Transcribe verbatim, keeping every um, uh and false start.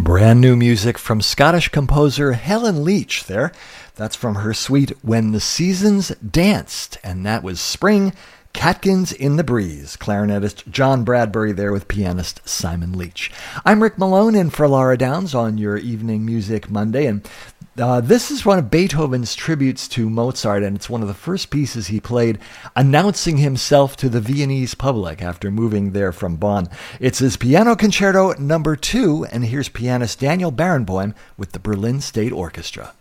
Brand new music from Scottish composer Helen Leach there. That's from her suite When the Seasons Danced, and that was Spring, Catkins in the Breeze. Clarinetist John Bradbury there with pianist Simon Leach. I'm Rick Malone in for Laura Downs on your Evening Music Monday, and Uh, this is one of Beethoven's tributes to Mozart, and it's one of the first pieces he played announcing himself to the Viennese public after moving there from Bonn. It's his Piano Concerto number two, and here's pianist Daniel Barenboim with the Berlin State Orchestra.